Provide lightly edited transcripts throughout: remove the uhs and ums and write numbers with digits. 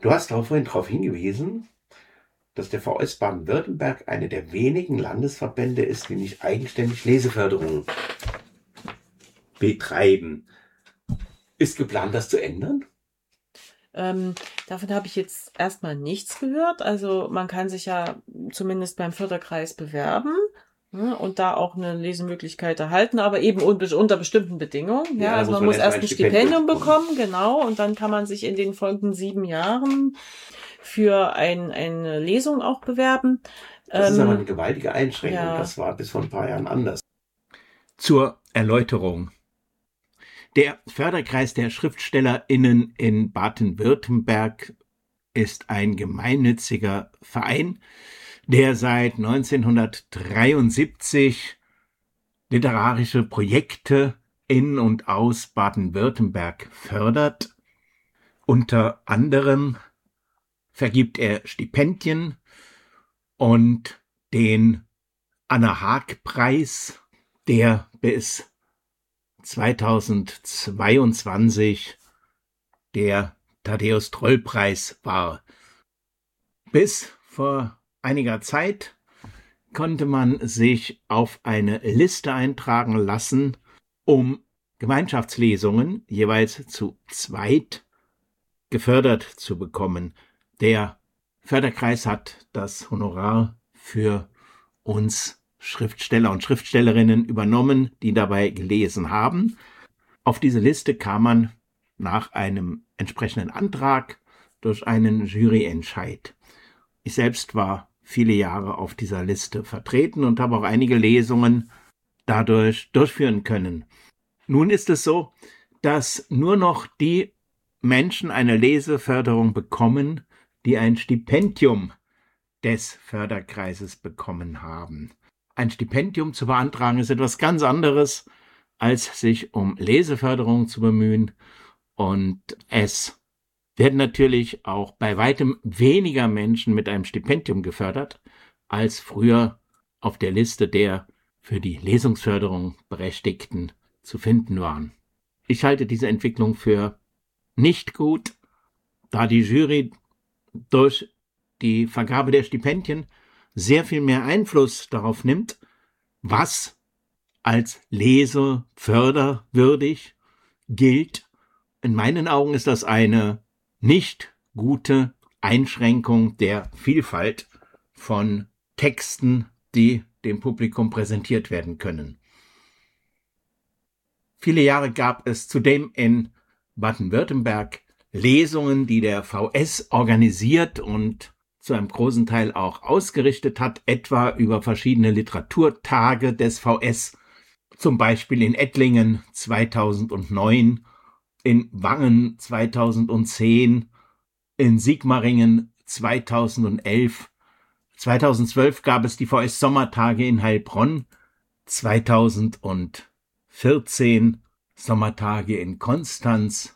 Du hast auch vorhin darauf hingewiesen, dass der VS Baden-Württemberg eine der wenigen Landesverbände ist, die nicht eigenständig Leseförderung betreiben. Ist geplant, das zu ändern? Davon habe ich jetzt erstmal nichts gehört. Also man kann sich ja zumindest beim Förderkreis bewerben, ne, und da auch eine Lesemöglichkeit erhalten, aber eben unter bestimmten Bedingungen. Ja, Ja, da also muss man man muss erst mal erst ein ein Stipendium Stipendium bekommen. bekommen, genau, und dann kann man sich in den folgenden 7 Jahren für eine Lesung auch bewerben. Das ist aber eine gewaltige Einschränkung. Ja. Das war bis vor ein paar Jahren anders. Zur Erläuterung. Der Förderkreis der SchriftstellerInnen in Baden-Württemberg ist ein gemeinnütziger Verein, der seit 1973 literarische Projekte in und aus Baden-Württemberg fördert. Unter anderem vergibt er Stipendien und den Anna-Haag-Preis, der bis 2022 der Thaddäus-Troll-Preis war. Bis vor einiger Zeit konnte man sich auf eine Liste eintragen lassen, um Gemeinschaftslesungen jeweils zu zweit gefördert zu bekommen. Der Förderkreis hat das Honorar für uns Schriftsteller und Schriftstellerinnen übernommen, die dabei gelesen haben. Auf diese Liste kam man nach einem entsprechenden Antrag durch einen Juryentscheid. Ich selbst war viele Jahre auf dieser Liste vertreten und habe auch einige Lesungen dadurch durchführen können. Nun ist es so, dass nur noch die Menschen eine Leseförderung bekommen, die ein Stipendium des Förderkreises bekommen haben. Ein Stipendium zu beantragen ist etwas ganz anderes, als sich um Leseförderung zu bemühen. Und es werden natürlich auch bei weitem weniger Menschen mit einem Stipendium gefördert, als früher auf der Liste der für die Lesungsförderung Berechtigten zu finden waren. Ich halte diese Entwicklung für nicht gut, da die Jury durch die Vergabe der Stipendien sehr viel mehr Einfluss darauf nimmt, was als leseförderwürdig gilt. In meinen Augen ist das eine nicht gute Einschränkung der Vielfalt von Texten, die dem Publikum präsentiert werden können. Viele Jahre gab es zudem in Baden-Württemberg Lesungen, die der VS organisiert und zu einem großen Teil auch ausgerichtet hat, etwa über verschiedene Literaturtage des VS, zum Beispiel in Ettlingen 2009, in Wangen 2010, in Sigmaringen 2011. 2012 gab es die VS-Sommertage in Heilbronn, 2014 Sommertage in Konstanz,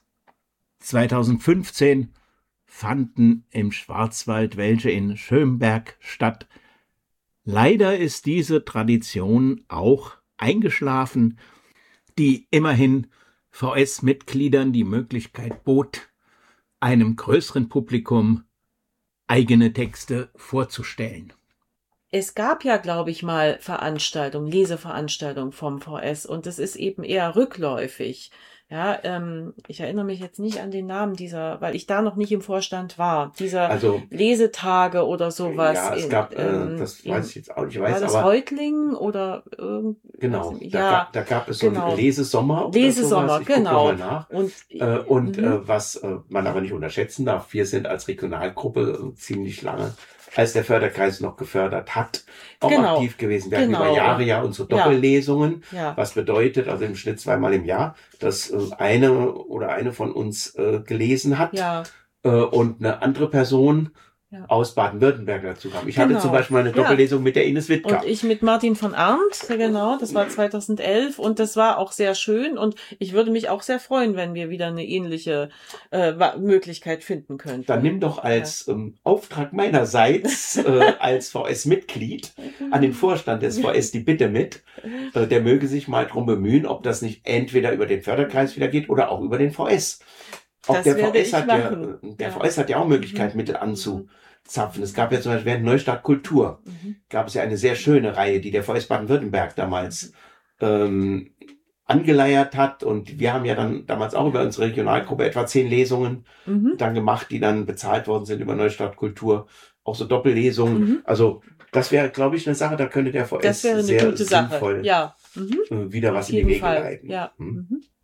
2015 fanden im Schwarzwald welche in Schönberg statt. Leider ist diese Tradition auch eingeschlafen, die immerhin VS-Mitgliedern die Möglichkeit bot, einem größeren Publikum eigene Texte vorzustellen. Es gab ja, glaube ich, mal Leseveranstaltungen vom VS, und es ist eben eher rückläufig. Ja, ich erinnere mich jetzt nicht an den Namen weil ich da noch nicht im Vorstand war. Lesetage oder sowas. Ja, es gab, das weiß ich jetzt auch nicht. War das Reutlingen oder genau, da gab es so einen Lesesommer. Lesesommer, genau. Nach. Was man aber nicht unterschätzen darf, wir sind als Regionalgruppe ziemlich lange, als der Förderkreis noch gefördert hat, auch aktiv gewesen. Wir hatten über Jahre ja unsere Doppellesungen, was bedeutet, also im Schnitt 2-mal im Jahr, dass eine von uns gelesen hat und eine andere Person aus Baden-Württemberg dazu kam. Ich hatte zum Beispiel mal eine Doppellesung mit der Ines Wittker. Und ich mit Martin von Arndt, genau, das war 2011 und das war auch sehr schön und ich würde mich auch sehr freuen, wenn wir wieder eine ähnliche Möglichkeit finden könnten. Dann nimm doch als Auftrag meinerseits als VS-Mitglied an den Vorstand des VS die Bitte mit, der möge sich mal drum bemühen, ob das nicht entweder über den Förderkreis wieder geht oder auch über den VS. Auch der VS hat ja auch Möglichkeit, Mittel anzuzapfen. Es gab ja zum Beispiel während Neustart Kultur, gab es ja eine sehr schöne Reihe, die der VS Baden-Württemberg damals angeleiert hat. Und wir haben ja dann damals auch über unsere Regionalgruppe etwa 10 Lesungen dann gemacht, die dann bezahlt worden sind über Neustart Kultur. Auch so Doppellesungen. Also das wäre, glaube ich, eine Sache, da könnte der VS sehr sinnvoll wieder was in die Wege leiten. Ja.